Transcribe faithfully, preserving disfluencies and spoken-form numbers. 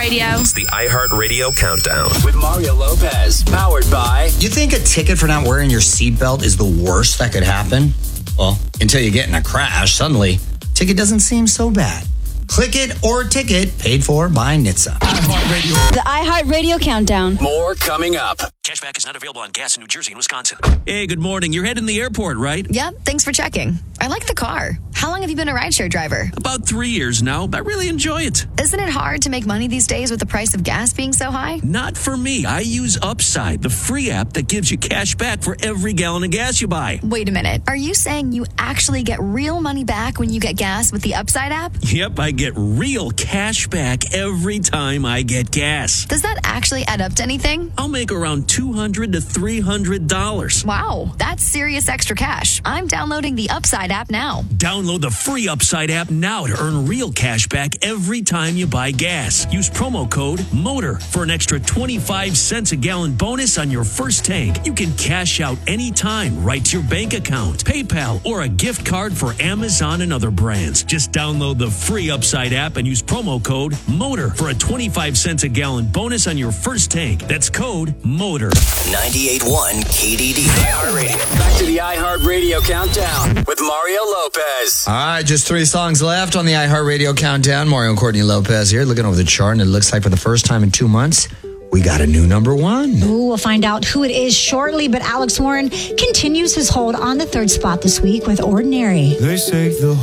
Radio. It's the iHeartRadio Countdown. With Mario Lopez. Powered by... You think a ticket for not wearing your seatbelt is the worst that could happen? Well, until you get in a crash, suddenly, ticket doesn't seem so bad. Click It or Ticket, paid for by N H T S A. The iHeartRadio Countdown. More coming up. Cashback is not available on gas in New Jersey and Wisconsin. Hey, good morning. You're heading to the airport, right? Yep, thanks for checking. I like the car. How long have you been a rideshare driver? About three years now. I really enjoy it. Isn't it hard to make money these days with the price of gas being so high? Not for me. I use Upside, the free app that gives you cash back for every gallon of gas you buy. Wait a minute. Are you saying you actually get real money back when you get gas with the Upside app? Yep, I get real cash back every time I get gas. Does that actually add up to anything? I'll make around two hundred to three hundred dollars. Wow, that's serious extra cash. I'm downloading the Upside app now. Download the free Upside app now to earn real cash back every time you buy gas. Use promo code MOTOR for an extra twenty-five cents a gallon bonus on your first tank. You can cash out anytime right to your bank account, PayPal, or a gift card for Amazon and other brands. Just download the free Upside app and use promo code MOTOR for a twenty-five cents a gallon bonus on your first tank. That's code MOTOR. ninety-eight point one K D D. iHeartRadio. Back to the iHeartRadio Countdown with Mario Lopez. All right, just three songs left on the iHeartRadio Countdown. Mario and Courtney Lopez here, looking over the chart, and it looks like for the first time in two months, we got a new number one. Ooh, we'll find out who it is shortly, but Alex Warren continues his hold on the third spot this week with Ordinary. They say the